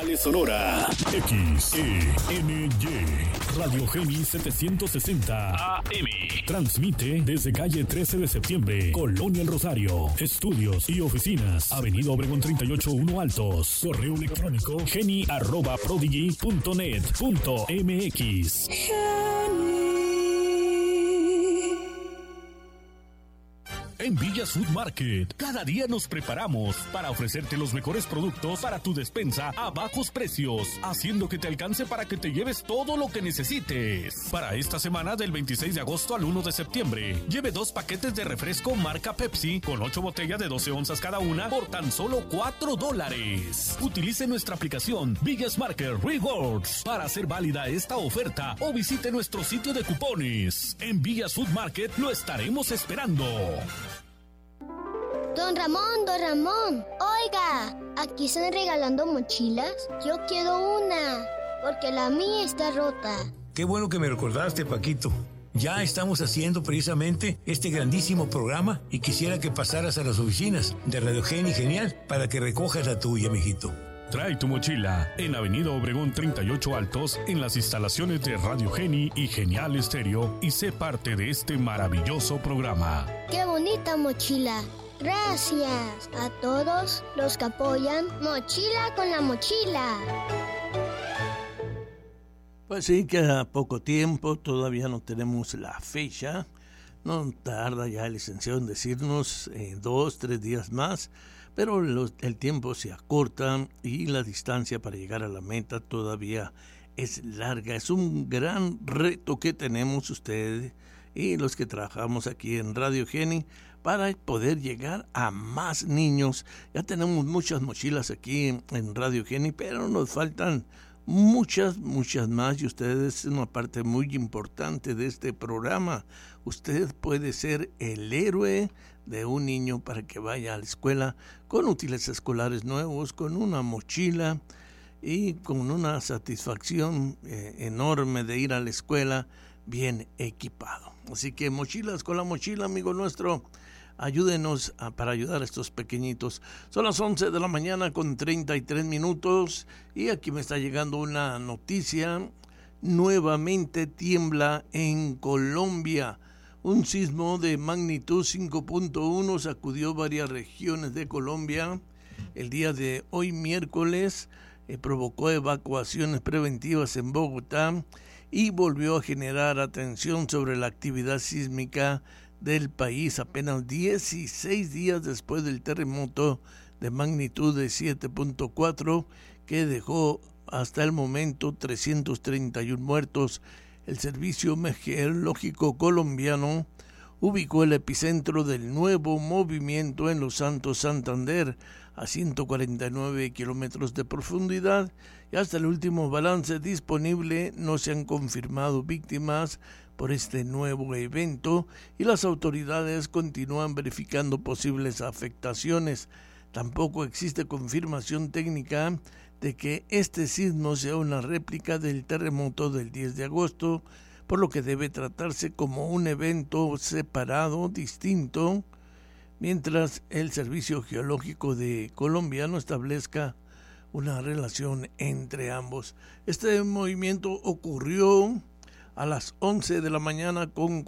Nogales, Sonora. XENY Radio Geni 760 AM. Transmite desde calle 13 de septiembre, Colonia El Rosario. Estudios y oficinas, Avenida Obregón 38-1 Altos. Correo electrónico geni@prodigy.net.mx. En Villas Food Market, cada día nos preparamos para ofrecerte los mejores productos para tu despensa a bajos precios, haciendo que te alcance para que te lleves todo lo que necesites. Para esta semana del 26 de agosto al 1 de septiembre, lleve 2 paquetes de refresco marca Pepsi con 8 botellas de 12 onzas cada una por tan solo $4. Utilice nuestra aplicación Villas Market Rewards para hacer válida esta oferta o visite nuestro sitio de cupones. En Villas Food Market lo estaremos esperando. Don Ramón, oiga, aquí están regalando mochilas. Yo quiero una, porque la mía está rota. Qué bueno que me recordaste, Paquito. Ya estamos haciendo precisamente este grandísimo programa y quisiera que pasaras a las oficinas de Radio Geni Genial para que recojas la tuya, mijito. Trae tu mochila en Avenida Obregón 38 Altos, en las instalaciones de Radio Geni y Genial Estéreo, y sé parte de este maravilloso programa. ¡Qué bonita mochila! Gracias a todos los que apoyan Mochila con la Mochila. Pues sí, queda poco tiempo, todavía no tenemos la fecha. No tarda ya el licenciado en decirnos 2-3 días más, pero el tiempo se acorta y la distancia para llegar a la meta todavía es larga. Es un gran reto que tenemos ustedes y los que trabajamos aquí en Radio Geni para poder llegar a más niños. Ya tenemos muchas mochilas aquí en Radio Geni, pero nos faltan muchas más, y usted es una parte muy importante de este programa. Usted puede ser el héroe de un niño para que vaya a la escuela con útiles escolares nuevos, con una mochila y con una satisfacción enorme de ir a la escuela bien equipado. Así que Mochilas con la Mochila, amigo nuestro, ayúdenos para ayudar a estos pequeñitos. Son las 11 de la mañana con 33 minutos y aquí me está llegando una noticia. Nuevamente tiembla en Colombia. Un sismo de magnitud 5.1 sacudió varias regiones de Colombia. El día de hoy, miércoles, provocó evacuaciones preventivas en Bogotá y volvió a generar atención sobre la actividad sísmica del país apenas 16 días después del terremoto de magnitud de 7.4 que dejó hasta el momento 331 muertos. El Servicio Meteorológico Colombiano ubicó el epicentro del nuevo movimiento en Los Santos, Santander, a 149 kilómetros de profundidad, y hasta el último balance disponible no se han confirmado víctimas por este nuevo evento y las autoridades continúan verificando posibles afectaciones. Tampoco existe confirmación técnica de que este sismo sea una réplica del terremoto del 10 de agosto, por lo que debe tratarse como un evento separado, distinto, mientras el Servicio Geológico de colombiano establezca una relación entre ambos. Este movimiento ocurrió a las 11 de la mañana con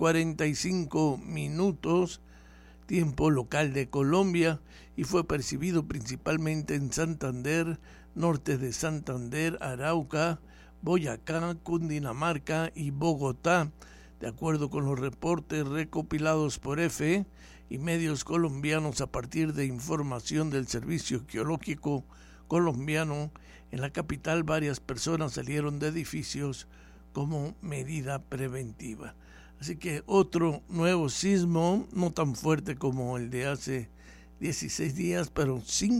45 minutos, tiempo local de Colombia, y fue percibido principalmente en Santander, norte de Santander, Arauca, Boyacá, Cundinamarca y Bogotá, de acuerdo con los reportes recopilados por EFE y medios colombianos a partir de información del Servicio Geológico colombiano. En la capital varias personas salieron de edificios como medida preventiva. Así que otro nuevo sismo, no tan fuerte como el de hace 16 días, pero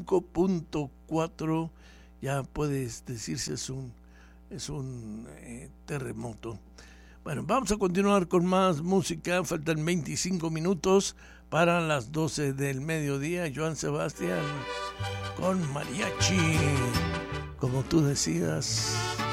5.4 ya puede decirse es un terremoto. Bueno, vamos a continuar con más música. Faltan 25 minutos para las 12 del mediodía. Joan Sebastián con mariachi, como tú decías.